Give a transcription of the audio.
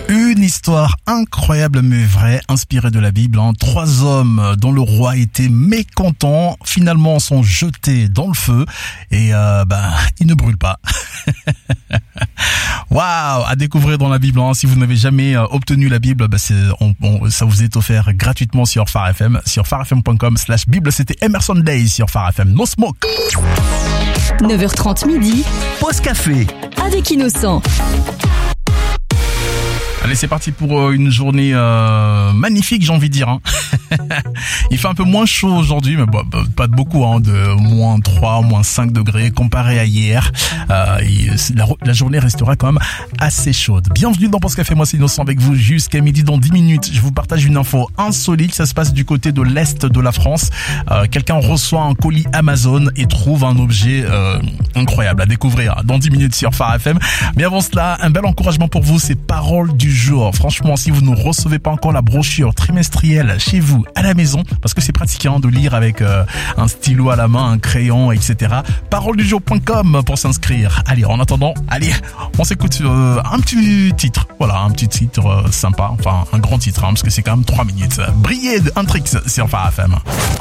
Une histoire incroyable mais vraie, inspirée de la Bible. 3 hommes dont le roi était mécontent, finalement sont jetés dans le feu et ils ne brûlent pas. Waouh, à découvrir dans la Bible. Si vous n'avez jamais obtenu la Bible, ça vous est offert gratuitement sur Phare FM, sur pharefm.com/Bible. C'était Emerson Day sur Phare FM. No smoke. 9h30 midi. Pause café. Avec Innocent. Allez, c'est parti pour une journée magnifique, j'ai envie de dire. Il fait un peu moins chaud aujourd'hui, mais pas de beaucoup, de moins 3, moins 5 degrés comparé à hier. La journée restera quand même assez chaude. Bienvenue dans Pause Café, moi c'est Innocent avec vous jusqu'à midi. Dans 10 minutes, je vous partage une info insolite. Ça se passe du côté de l'Est de la France. Quelqu'un reçoit un colis Amazon et trouve un objet incroyable à découvrir dans 10 minutes sur Phare FM. Mais avant cela, un bel encouragement pour vous, c'est Paroles du jour. Franchement, si vous ne recevez pas encore la brochure trimestrielle chez vous, à la maison, parce que c'est pratique de lire avec un stylo à la main, un crayon, etc. Paroledujour.com pour s'inscrire. Allez, en attendant, on s'écoute un petit titre. Voilà, un petit titre sympa, enfin un grand titre, parce que c'est quand même 3 minutes. Briller de Huntrix sur Phare FM.